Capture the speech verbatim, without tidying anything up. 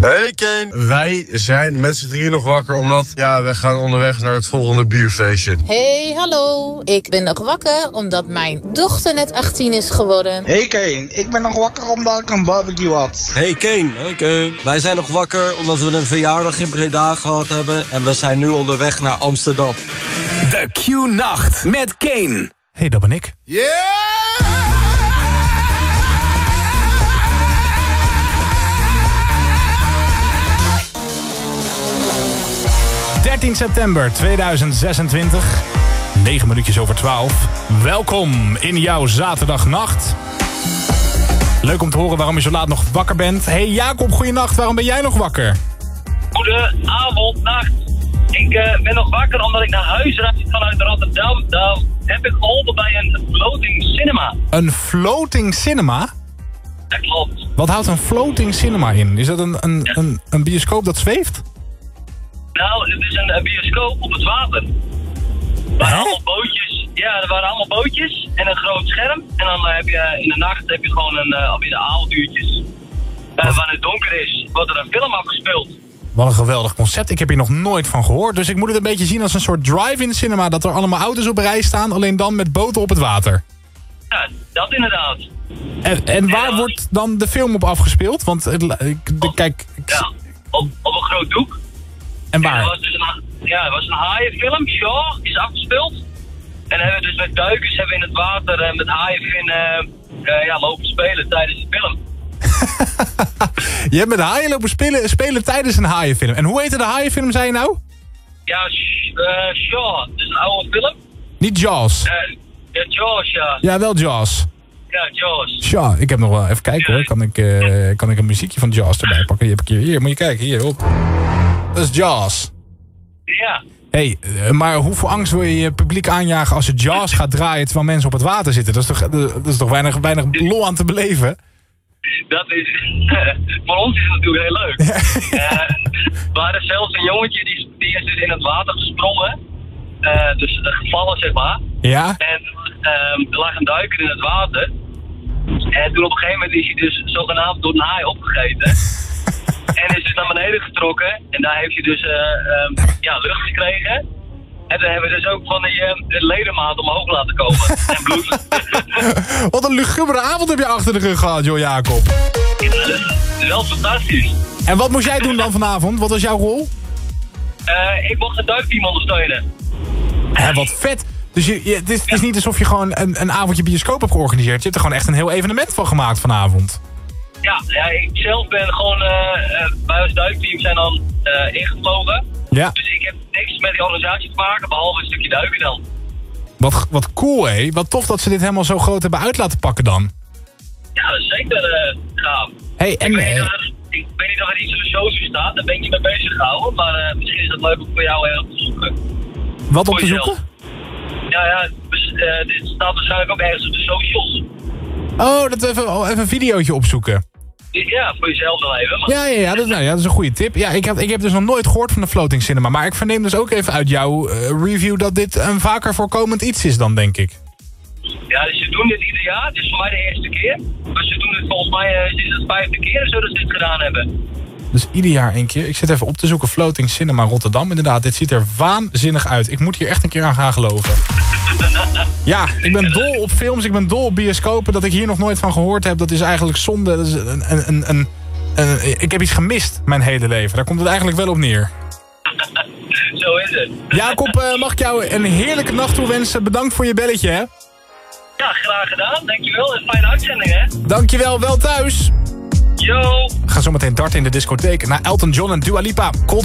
Hey Ken, wij zijn met z'n drieën nog wakker omdat ja, we gaan onderweg naar het volgende bierfeestje. Hey, hallo. Ik ben nog wakker omdat mijn dochter net achttien is geworden. Hey Kane, ik ben nog wakker omdat ik een barbecue had. Hey Kane, hey Kane. Wij zijn nog wakker omdat we een verjaardag in Breda gehad hebben en we zijn nu onderweg naar Amsterdam. De Q-nacht met Kane. Hey, dat ben ik. Yeah! dertien september tweeduizend zesentwintig, negen minuutjes over twaalf. Welkom in jouw zaterdagnacht. Leuk om te horen waarom je zo laat nog wakker bent. Hey Jacob, goeienacht. Waarom ben jij nog wakker? Goedenavond, nacht. Ik uh, ben nog wakker omdat ik naar huis rijd vanuit Rotterdam. Daar heb ik geholpen bij een floating cinema. Een floating cinema? Dat klopt. Wat houdt een floating cinema in? Is dat een, een, Ja. een, een bioscoop dat zweeft? Nou, het is een, een bioscoop op het water. Er waren allemaal bootjes. Ja, er waren allemaal bootjes en een groot scherm. En dan uh, heb je in de nacht heb je gewoon een, uh, alweer de avonduurtjes. Uh, wanneer het donker is, wordt er een film afgespeeld. Wat een geweldig concept. Ik heb hier nog nooit van gehoord. Dus ik moet het een beetje zien als een soort drive-in cinema. Dat er allemaal auto's op rij staan, alleen dan met boten op het water. Ja, dat inderdaad. En, en waar Ja, wordt dan de film op afgespeeld? Want het, ik, de, kijk... Ik, Ja, op, op een groot doek. en En er waar? was dus een, ja, er was een haaienfilm, Shaw, is afgespeeld. En dan hebben we dus met duikers hebben we in het water uh, met haaienvin uh, uh, ja, lopen spelen tijdens de film. Je hebt met haaien lopen spelen, spelen tijdens een haaienfilm. En hoe heette de haaienfilm, zei je nou? Ja, sh, uh, Shaw, dus een oude film. Niet Jaws. Uh, ja, Jaws, ja. Ja, wel Jaws. Ja, Jaws. Tja, ik heb nog wel even kijken hoor. Kan ik, uh, kan ik een muziekje van Jaws erbij pakken? Die heb ik hier. Hier, moet je kijken. Hier, op. Dat is Jaws. Ja. Hé, hey, maar hoeveel angst wil je je publiek aanjagen als je Jaws gaat draaien terwijl mensen op het water zitten? Dat is toch, dat is toch weinig, weinig lol aan te beleven? Dat is, voor ons is het natuurlijk heel leuk. uh, we hadden zelfs een jongetje die, die is dus in het water gesprongen. Uh, dus uh, gevallen, zeg maar. Ja? En um, er lag een duiker in het water. En toen op een gegeven moment is hij dus zogenaamd door een haai opgegeten. En is dus naar beneden getrokken. En daar heeft hij dus uh, um, ja, lucht gekregen. En dan hebben we dus ook van die uh, ledemaat omhoog laten komen. En bloed. Wat een lugubere avond heb je achter de rug gehad, joh, Jacob. Ja, dat is wel fantastisch. En wat moest jij doen dan vanavond? Wat was jouw rol? Uh, ik mocht het duikteam ondersteunen. Hé, wat vet. Dus je, je, het, is, het is niet alsof je gewoon een, een avondje bioscoop hebt georganiseerd. Je hebt er gewoon echt een heel evenement van gemaakt vanavond. Ja, ja, ik zelf ben gewoon, uh, uh, wij als duikteam zijn dan uh, ingevlogen. Ja. Dus ik heb niks met die organisatie te maken, behalve een stukje duiken dan. Wat, wat cool, hé. Wat tof dat ze dit helemaal zo groot hebben uit laten pakken dan. Ja, dat is zeker uh, gaaf. Hey, en, ik, weet niet eh, of er, ik weet niet of er iets op de socials staat, daar ben ik niet mee bezig gehouden. Maar uh, misschien is het leuk om voor jou uh, op te zoeken. wat op voor te jezelf. zoeken? Ja, ja, dus, uh, dit staat waarschijnlijk ook ergens op de socials. Oh, dat we even, oh, even een videootje opzoeken. Ja, voor jezelf wel even. Maar... Ja, ja, ja, dat, nou, ja, dat is een goede tip. Ja, ik heb, ik heb dus nog nooit gehoord van de floating cinema. Maar ik verneem dus ook even uit jouw uh, review dat dit een vaker voorkomend iets is dan, denk ik. Ja, dus ze doen dit ieder jaar. Het is voor mij de eerste keer. Maar ze doen het volgens mij, uh, is het de vijfde keer zo dat ze dit gedaan hebben. Dus ieder jaar één keer. Ik zit even op te zoeken. Floating Cinema Rotterdam. Inderdaad, dit ziet er waanzinnig uit. Ik moet hier echt een keer aan gaan geloven. Ja, ik ben dol op films. Ik ben dol op bioscopen. Dat ik hier nog nooit van gehoord heb, dat is eigenlijk zonde. Dat is een, een, een, een, een, ik heb iets gemist mijn hele leven. Daar komt het eigenlijk wel op neer. Zo is het. Jacob, uh, mag ik jou een heerlijke nacht toewensen. Bedankt voor je belletje, hè? Ja, graag gedaan. Dankjewel. Een fijne uitzending, hè? Dankjewel, wel thuis. Yo! We gaan zo meteen darten in de discotheek naar Elton John en Dua Lipa.